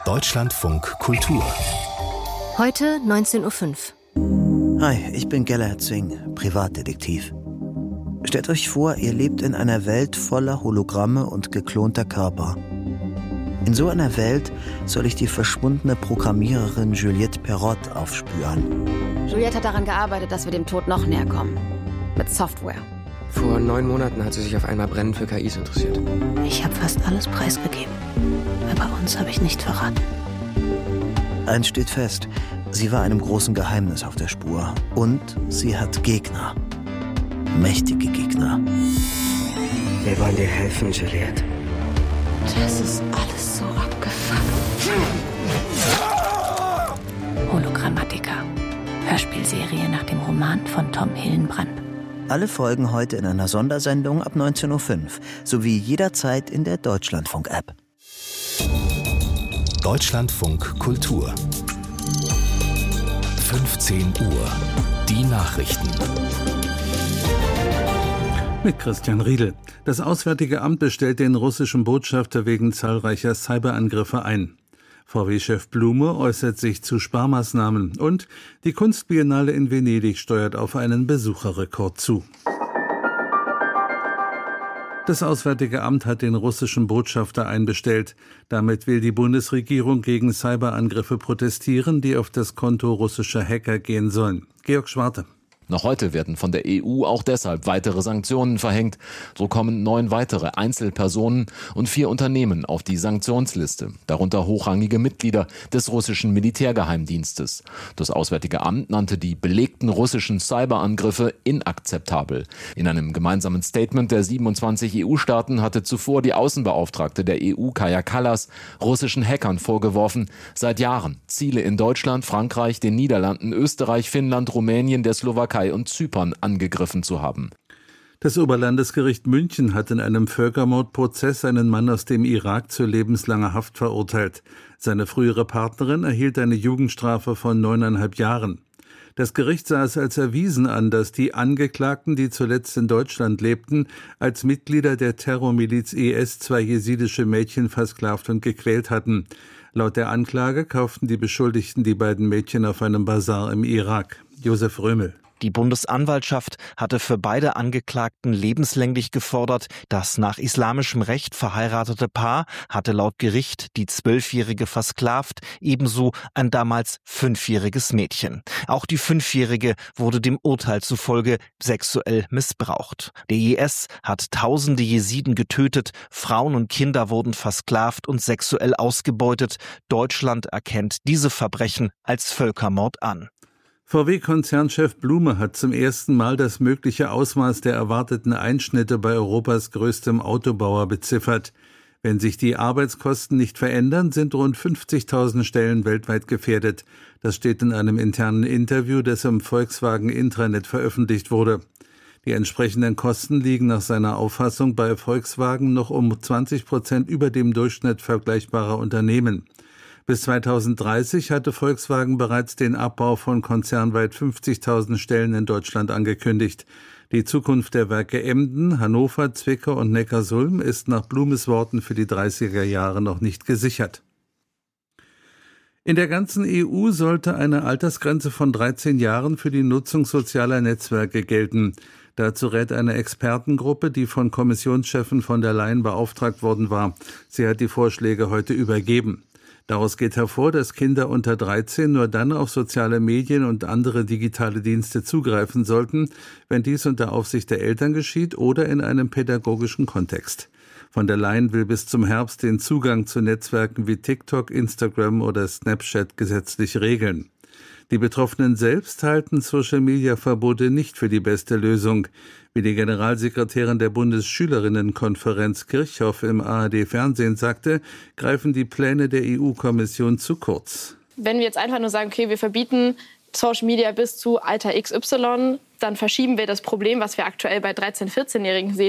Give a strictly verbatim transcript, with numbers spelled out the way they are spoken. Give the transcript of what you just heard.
Deutschlandfunk Kultur. Heute neunzehn Uhr fünf. Hi, ich bin Gellert Zwing, Privatdetektiv. Stellt euch vor, ihr lebt in einer Welt voller Hologramme und geklonter Körper. In so einer Welt soll ich die verschwundene Programmiererin Juliette Perrot aufspüren. Juliette hat daran gearbeitet, dass wir dem Tod noch näher kommen. Mit Software. Vor neun Monaten hat sie sich auf einmal brennend für K Is interessiert. Ich habe fast alles preisgegeben. Aber uns habe ich nicht verraten. Eins steht fest, sie war einem großen Geheimnis auf der Spur. Und sie hat Gegner. Mächtige Gegner. Wir wollen dir helfen, Juliette. Das ist alles so abgefuckt. Hologrammatica. Hörspielserie nach dem Roman von Tom Hillenbrand. Alle Folgen heute in einer Sondersendung ab neunzehn Uhr fünf sowie jederzeit in der Deutschlandfunk-App. Deutschlandfunk Kultur. fünfzehn Uhr. Die Nachrichten. Mit Christian Riedel. Das Auswärtige Amt bestellt den russischen Botschafter wegen zahlreicher Cyberangriffe ein. V W-Chef Blume äußert sich zu Sparmaßnahmen und die Kunstbiennale in Venedig steuert auf einen Besucherrekord zu. Das Auswärtige Amt hat den russischen Botschafter einbestellt. Damit will die Bundesregierung gegen Cyberangriffe protestieren, die auf das Konto russischer Hacker gehen sollen. Georg Schwarte. Noch heute werden von der E U auch deshalb weitere Sanktionen verhängt. So kommen neun weitere Einzelpersonen und vier Unternehmen auf die Sanktionsliste, darunter hochrangige Mitglieder des russischen Militärgeheimdienstes. Das Auswärtige Amt nannte die belegten russischen Cyberangriffe inakzeptabel. In einem gemeinsamen Statement der siebenundzwanzig E U-Staaten hatte zuvor die Außenbeauftragte der E U, Kaja Kallas, russischen Hackern vorgeworfen, seit Jahren Ziele in Deutschland, Frankreich, den Niederlanden, Österreich, Finnland, Rumänien, der Slowakei und Zypern angegriffen zu haben. Das Oberlandesgericht München hat in einem Völkermordprozess einen Mann aus dem Irak zu lebenslanger Haft verurteilt. Seine frühere Partnerin erhielt eine Jugendstrafe von neuneinhalb Jahren. Das Gericht sah es als erwiesen an, dass die Angeklagten, die zuletzt in Deutschland lebten, als Mitglieder der Terrormiliz I S zwei jesidische Mädchen versklavt und gequält hatten. Laut der Anklage kauften die Beschuldigten die beiden Mädchen auf einem Basar im Irak. Josef Römel. Die Bundesanwaltschaft hatte für beide Angeklagten lebenslänglich gefordert. Das nach islamischem Recht verheiratete Paar hatte laut Gericht die Zwölfjährige versklavt, ebenso ein damals fünfjähriges Mädchen. Auch die Fünfjährige wurde dem Urteil zufolge sexuell missbraucht. Der I S hat tausende Jesiden getötet, Frauen und Kinder wurden versklavt und sexuell ausgebeutet. Deutschland erkennt diese Verbrechen als Völkermord an. V W-Konzernchef Blume hat zum ersten Mal das mögliche Ausmaß der erwarteten Einschnitte bei Europas größtem Autobauer beziffert. Wenn sich die Arbeitskosten nicht verändern, sind rund fünfzigtausend Stellen weltweit gefährdet. Das steht in einem internen Interview, das im Volkswagen-Intranet veröffentlicht wurde. Die entsprechenden Kosten liegen nach seiner Auffassung bei Volkswagen noch um zwanzig Prozent über dem Durchschnitt vergleichbarer Unternehmen. Bis zweitausenddreißig hatte Volkswagen bereits den Abbau von konzernweit fünfzigtausend Stellen in Deutschland angekündigt. Die Zukunft der Werke Emden, Hannover, Zwickau und Neckarsulm ist nach Blumes Worten für die dreißiger Jahre noch nicht gesichert. In der ganzen E U sollte eine Altersgrenze von dreizehn Jahren für die Nutzung sozialer Netzwerke gelten. Dazu rät eine Expertengruppe, die von Kommissionschefin von der Leyen beauftragt worden war. Sie hat die Vorschläge heute übergeben. Daraus geht hervor, dass Kinder unter dreizehn nur dann auf soziale Medien und andere digitale Dienste zugreifen sollten, wenn dies unter Aufsicht der Eltern geschieht oder in einem pädagogischen Kontext. Von der Leyen will bis zum Herbst den Zugang zu Netzwerken wie TikTok, Instagram oder Snapchat gesetzlich regeln. Die Betroffenen selbst halten Social-Media-Verbote nicht für die beste Lösung. Wie die Generalsekretärin der Bundesschülerinnenkonferenz Kirchhoff im A R D-Fernsehen sagte, greifen die Pläne der E U-Kommission zu kurz. Wenn wir jetzt einfach nur sagen, okay, wir verbieten Social Media bis zu Alter X Y, dann verschieben wir das Problem, was wir aktuell bei dreizehn-, vierzehnjährigen sehen.